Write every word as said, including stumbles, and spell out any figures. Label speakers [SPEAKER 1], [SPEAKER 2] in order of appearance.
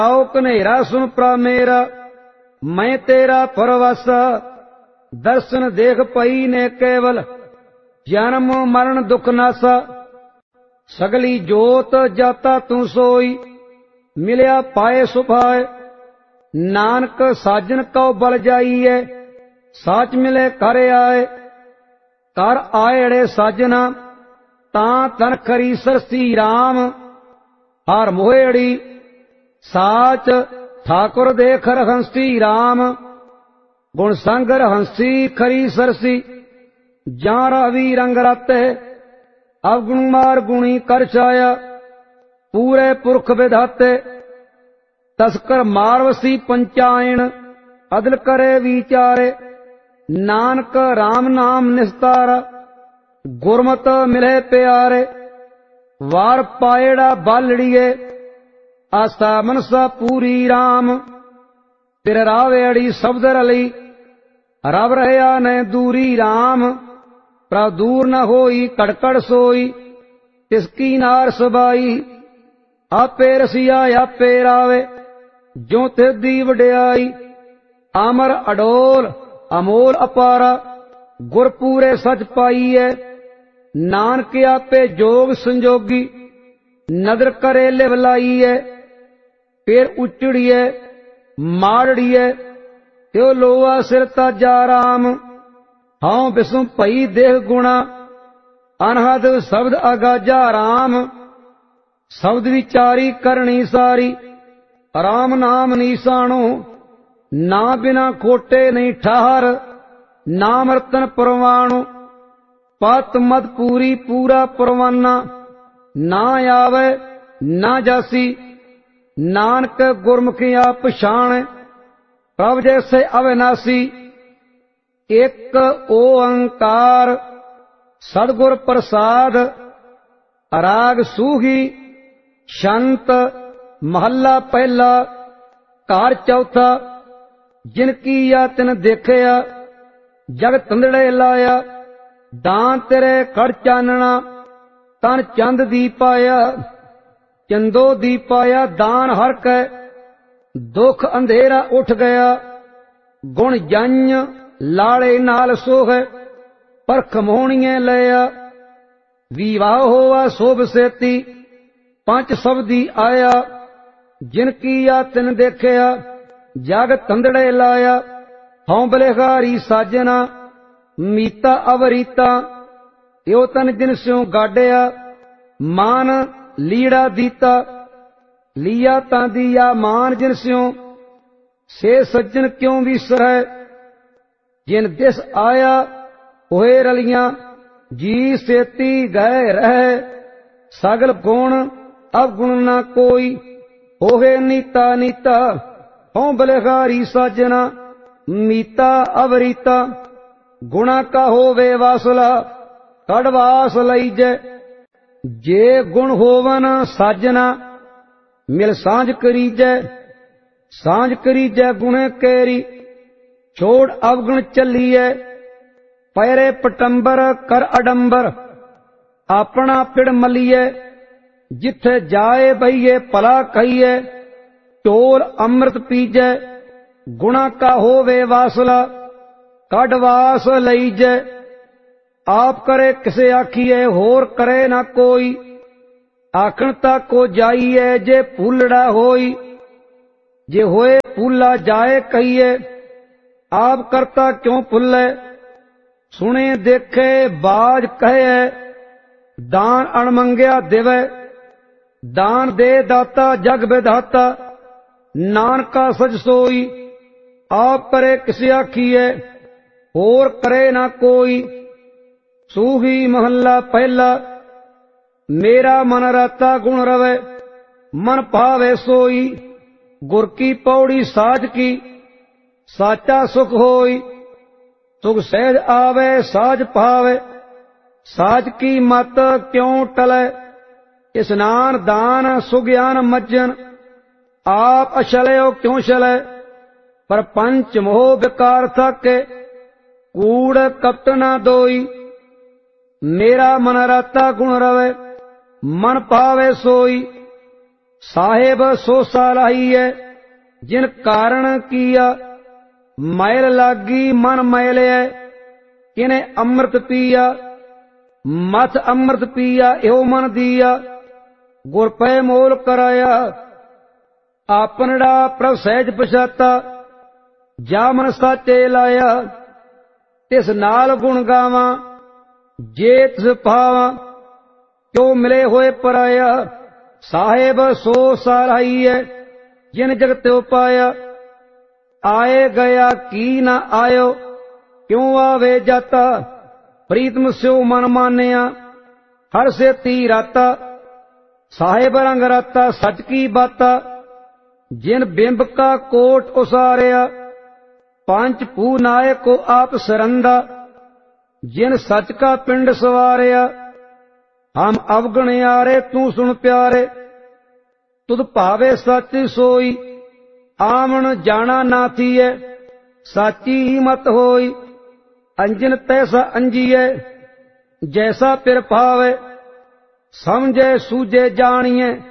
[SPEAKER 1] आओ कन्हेरा सुन प्रा मेरा, मैं तेरा परवासा। दर्शन देख पई ने केवल, जन्म मरण दुख नासा। सगली जोत जाता तू सोई, मिलिया पाए सुभाए। नानक साजन कौ बल जाइए, साच मिले कर आए। कर आएड़े साजना, तां तन खरी सरसी राम। हार मोहेड़ी साच ठाकुर देखर हंसी राम। गुण संगर हंसी खरी सरसी, जा रवि रंग राते। अवगुण मार गुणी कर छाया, पूरे पुरख विधाते। तस्कर मारवसी पंचायन, अदल करे विचारे। नानक राम नाम निस्तारा, गुरमत मिले प्यारे। वार पाएड़ा बालड़िए, आस्था मनसा पूरी राम। तिर रावेड़ी शब्द रली, रब रहया न दूरी राम। प्रभ दूर न होई कड़कड़ सोई, तिसकी नार सबाई। आपे रसिया आपे रावे, जो तेदी वड्याई। अमर अडोल अमोल अपारा, गुर पूरे सच पाईए। नानक आपे जोग संजोगी, नदर करे लिव लाईए। फिर उचड़िए मारड़िए, त्यो लोआ सिर ताजा राम। हाँ बिसु पई देह गुणा, अनहद शब्द अगाजा राम। शब्द विचारी करनी सारी, राम नाम नीसाणो। ना बिना खोटे नहीं ठहर, नाम रतन परवाणु। पत मत पूरी पूरा परवाना, ना आवे ना जासी। नानक गुरमुखी आप पछाण, प्रभ जैसे अविनाशी। एक ओंकार सदगुर प्रसाद, राग सूही शंत। महला पहला कार चौथा, जिनकी या तिन देखया, जग तंदड़े लाया। दान तेरे कर चानना, तन चंद दी पाया। चंदो दी पाया दान हर कै, दुख अंधेरा उठ गया। गुण जंज लाड़े नाल सोह, परख मोहणिए लया। विवाह होवा शोभ सेती, पंच शब्दी आया। जिनकी या तिन देखया, जग तंदड़े लाया। हौं बलिहारी साजना, मीता अवरीता। यो तन जिन स्यों गाड़िया, मान लीड़ा दीता। लिया तां दिया मान जिन स्यों, से सज्जन क्यों विसरै। जिन दिस आया होए रलियां, जी सेती गए रहे। सगल गुण अवगुण न कोई, होवे नीता नीता। हौं बलिहारी साजना, मीता अवरीता। गुणा का होवे वासला, कड़वास लईजै। जे गुण होवन साजना, मिल सांझ करीजै। सांझ करीजै गुणे केरी, छोड़ अवगुण चलिए। पैरे पटंबर कर अडंबर, अपना पिड़ मलिए। जिथे जाए बहिए भला कहिए, चोर अमृत पीजै। गुणा का होवे वासला, कड़वास लईजै। आप करे किसे आखिए, होर करे ना कोई। आखण तक को जाइए, जे फूलड़ा होई। जे होए फूला जाए कहिए, आप करता क्यों फुल्ले। सुने देखे बाज कहे, दान अणमंग्या देवे। दान दे दाता जग विधाता, नानका सच सोई। आप करे किसे आखिए, होर करे ना कोई। सूही महला पहला, मेरा मन राता गुण रवे। मन भावे सोई, गुर की पौड़ी साज की। साचा सुख होई, सुख सहज आवे साज पावे। साज की मत क्यों टले, स्नान दान सुज्ञान मज्जन। आप अछलयो क्यों चले, पर पंच मोह विकार थके। कूड़ कपट न दोई, मेरा मन राता गुण रवे। मन पावे सोई, ਸਾਹਿਬ ਸੋ ਸਲਾਹੀਐ ਜਿਨ ਕਾਰਣ ਕੀਆ ਮੈਲ ਲਾਗੀ ਮਨ ਮੈਲਿਐ ਕਿਨੇ ਅੰਮ੍ਰਿਤ ਪੀਆ ਮਥ ਅੰਮ੍ਰਿਤ ਪੀਆ ਇਹੋ ਮਨ ਦੀਆ ਗੁਰ ਪੈ ਮੋਲ ਕਰਾਇਆ ਆਪਨੜਾ ਪ੍ਰਭ ਸਹਿਜ ਪਛਾਤਾ ਜਾ ਮਨ ਸਾਚੇ ਲਾਇਆ ਤਿਸ ਨਾਲ ਗੁਣ ਗਾਵਾਂ ਜੇ ਤਿਸ ਭਾਵਾਂ ਕਿਉ ਮਿਲੇ ਹੋਏ ਪਰਾਇਆ ਸਾਹਿਬ ਸੋ ਸਲਾਹੀਐ ਜਿਨ ਜਗਤ ਉਪਾਇਆ ਆਏ ਗਿਆ ਕੀ ਨਾ ਆਇਓ ਕਿਉ ਆਵੇ ਜਾਤਾ ਪ੍ਰੀਤਮ ਸਿਉ ਮਨ ਮਾਨਿਆ ਹਰ ਸੇਤੀ ਰਾਤਾ ਸਾਹਿਬ ਰੰਗ ਰਾਤਾ ਸਚ ਕੀ ਬਾਤਾ ਜਿਨ ਬਿੰਬ ਕਾ ਕੋਟ ਉਸਾਰਿਆ ਪੰਜ ਭੂ ਨਾਇਕ ਕੋ ਆਪ ਸਰੰਦਾ ਜਿਨ ਸਚ ਕਾ ਪਿੰਡ ਸਵਾਰਿਆ ਹਮ ਅਵਗਣਿਆਰੇ ਤੂੰ ਸੁਣ ਪਿਆਰੇ ਤੁਧ ਭਾਵੇ ਸੱਚ ਸੋਈ ਆਵਣ ਜਾਣਾ ਨਾ ਥੀਐ ਸਾਚੀ ਹੀ ਮਤ ਹੋਈ ਅੰਜਨ ਤੈਸਾ ਅੰਜੀਐ ਜੈਸਾ ਪਿਰ ਭਾਵੇ ਸਮਝੇ ਸੂਝੇ ਜਾਣੀਐ